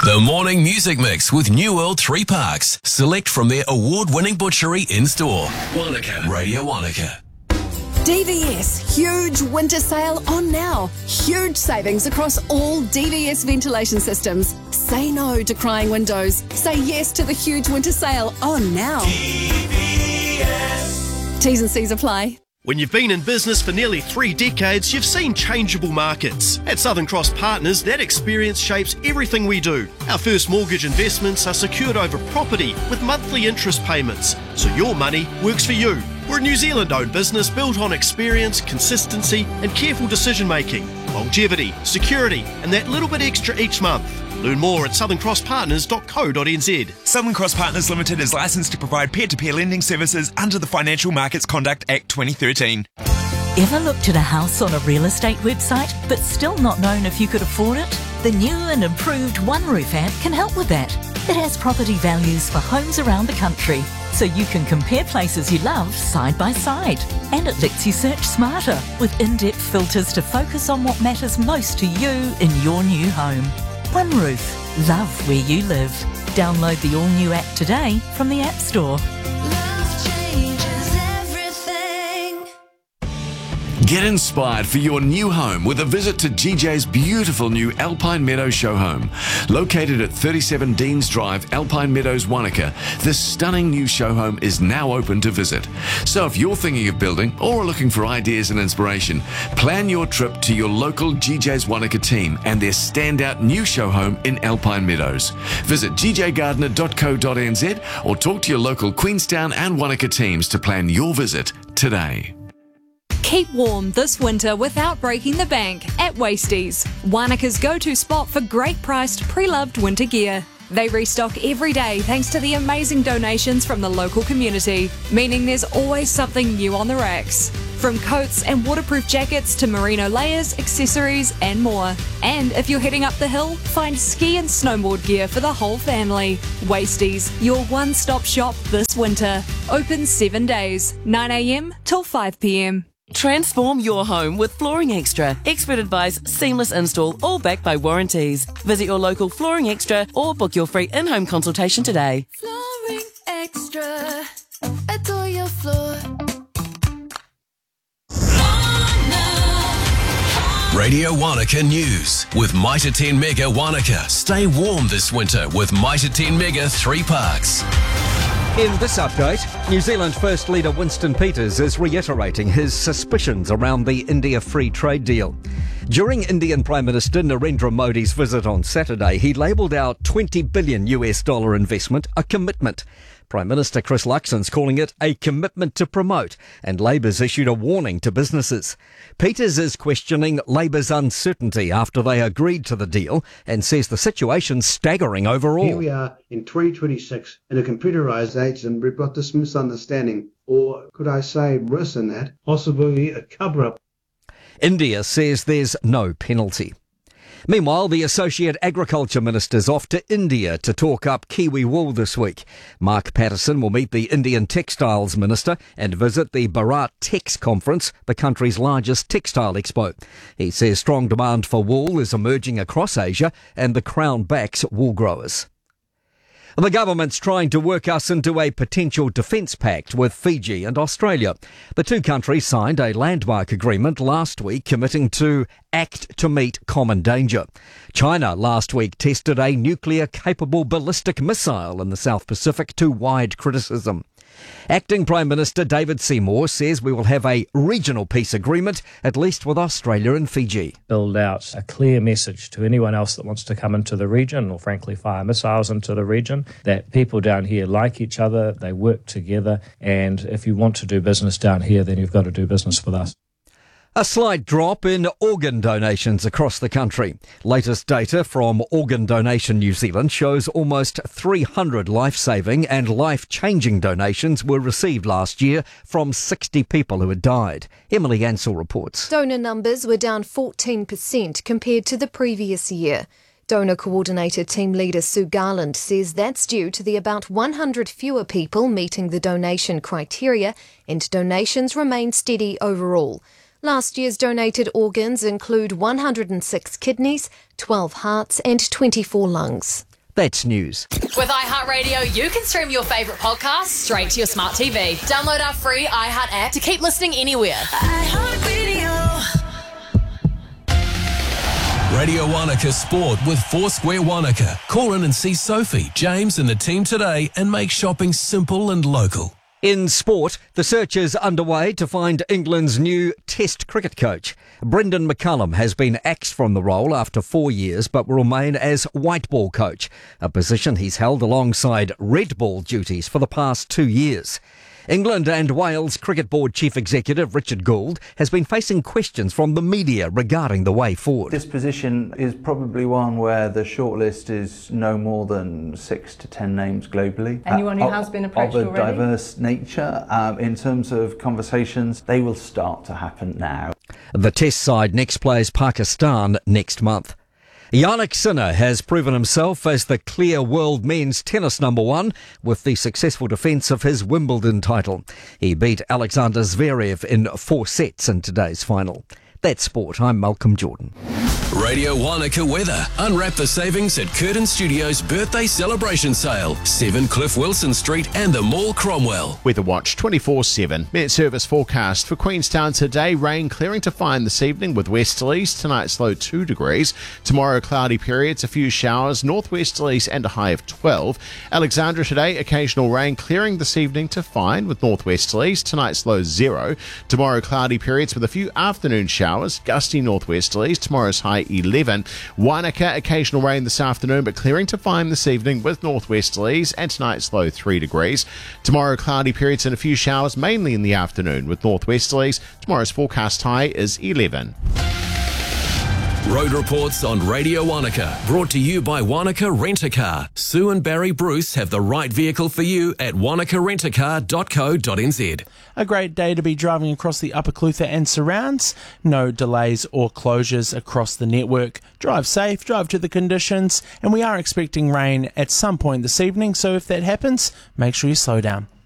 The Morning Music Mix with New World 3 Parks. Select from their award-winning butchery in-store. Wanaka, Radio Wanaka. DVS, huge winter sale on now. Huge savings across all DVS ventilation systems. Say no to crying windows. Say yes to the huge winter sale on now. DVS. T's and C's apply. When you've been in business for nearly 3 decades, you've seen changeable markets. At Southern Cross Partners, that experience shapes everything we do. Our first mortgage investments are secured over property with monthly interest payments, so your money works for you. We're a New Zealand-owned business built on experience, consistency and careful decision-making, longevity, security and that little bit extra each month. Learn more at southern-cross-partners.co.nz. Southern Cross Partners Limited is licensed to provide peer-to-peer lending services under the Financial Markets Conduct Act 2013. Ever looked at a house on a real estate website but still not known if you could afford it? The new and improved One Roof app can help with that. It has property values for homes around the country, so you can compare places you love side by side. And it lets you search smarter with in-depth filters to focus on what matters most to you in your new home. One Roof. Love where you live. Download the all-new app today from the App Store. Get inspired for your new home with a visit to GJ's beautiful new Alpine Meadows show home. Located at 37 Deans Drive, Alpine Meadows, Wanaka, this stunning new show home is now open to visit. So if you're thinking of building or are looking for ideas and inspiration, plan your trip to your local GJ's Wanaka team and their standout new show home in Alpine Meadows. Visit gjgardner.co.nz or talk to your local Queenstown and Wanaka teams to plan your visit today. Keep warm this winter without breaking the bank at Wasties, Wanaka's go-to spot for great priced pre-loved winter gear. They restock every day thanks to the amazing donations from the local community, meaning there's always something new on the racks. From coats and waterproof jackets to merino layers, accessories and more. And if you're heading up the hill, find ski and snowboard gear for the whole family. Wasties, your one-stop shop this winter. Open 7 days, 9 a.m. till 5 p.m. Transform your home with Flooring Extra. Expert advice, seamless install, all backed by warranties. Visit your local Flooring Extra or book your free in-home consultation today. Flooring Extra. Adore your floor. Radio Wanaka News with Mitre 10 Mega Wanaka. Stay warm this winter with Mitre 10 Mega 3 Parks. In this update, New Zealand First Leader Winston Peters is reiterating his suspicions around the India free trade deal. During Indian Prime Minister Narendra Modi's visit on Saturday, he labelled our $20 billion investment a commitment. Prime Minister Chris Luxon's calling it a commitment to promote, and Labour's issued a warning to businesses. Peters is questioning Labour's uncertainty after they agreed to the deal and says the situation's staggering overall. Here we are in 2026 in a computerised age and we've got this misunderstanding, or could I say worse than that, possibly a cover-up. India says there's no penalty. Meanwhile, the Associate Agriculture Minister's off to India to talk up Kiwi wool this week. Mark Patterson will meet the Indian Textiles Minister and visit the Bharat Tex Conference, the country's largest textile expo. He says strong demand for wool is emerging across Asia and the Crown backs wool growers. The government's trying to work us into a potential defence pact with Fiji and Australia. The two countries signed a landmark agreement last week committing to act to meet common danger. China last week tested a nuclear-capable ballistic missile in the South Pacific to wide criticism. Acting Prime Minister David Seymour says we will have a regional peace agreement, at least with Australia and Fiji. Build out a clear message to anyone else that wants to come into the region, or frankly fire missiles into the region, that people down here like each other, they work together, and if you want to do business down here, then you've got to do business with us. A slight drop in organ donations across the country. Latest data from Organ Donation New Zealand shows almost 300 life-saving and life-changing donations were received last year from 60 people who had died. Emily Ansell reports. Donor numbers were down 14% compared to the previous year. Donor Coordinator Team Leader Sue Garland says that's due to the about 100 fewer people meeting the donation criteria, and donations remain steady overall. Last year's donated organs include 106 kidneys, 12 hearts and 24 lungs. That's news. With iHeartRadio, you can stream your favourite podcasts straight to your smart TV. Download our free iHeart app to keep listening anywhere. Radio Wanaka Sport with Foursquare Wanaka. Call in and see Sophie, James and the team today and make shopping simple and local. In sport, the search is underway to find England's new Test cricket coach. Brendan McCullum has been axed from the role after 4 years but will remain as white ball coach, a position he's held alongside red ball duties for the past 2 years. England and Wales Cricket Board Chief Executive Richard Gould has been facing questions from the media regarding the way forward. This position is probably one where the shortlist is no more than 6 to 10 names globally. Anyone who has been approached of a already? diverse nature. In terms of conversations, they will start to happen now. The Test side next plays Pakistan next month. Jannik Sinner has proven himself as the clear world men's tennis number one with the successful defence of his Wimbledon title. He beat Alexander Zverev in 4 sets in today's final. That's sport. I'm Malcolm Jordan. Radio Wanaka weather. Unwrap the savings at Curtin Studios' birthday celebration sale. 7 Cliff Wilson Street and the Mall Cromwell. Weather Watch 24/7. Met service forecast for Queenstown today. Rain clearing to fine this evening with westerlies. Tonight's low 2 degrees. Tomorrow cloudy periods, a few showers, northwesterlies and a high of 12. Alexandra today, occasional rain clearing this evening to fine with northwesterlies. Tonight's low 0. Tomorrow cloudy periods with a few afternoon showers. Gusty northwesterlies. Tomorrow's high 11. Wanaka, occasional rain this afternoon but clearing to fine this evening with northwesterlies and tonight's low 3 degrees. Tomorrow cloudy periods and a few showers mainly in the afternoon with northwesterlies. Tomorrow's forecast high is 11. Road reports on Radio Wanaka. Brought to you by Wanaka Rent-A-Car. Sue and Barry Bruce have the right vehicle for you at wanakarentercar.co.nz. A great day to be driving across the Upper Clutha and surrounds. No delays or closures across the network. Drive safe, drive to the conditions, and we are expecting rain at some point this evening, so if that happens, make sure you slow down.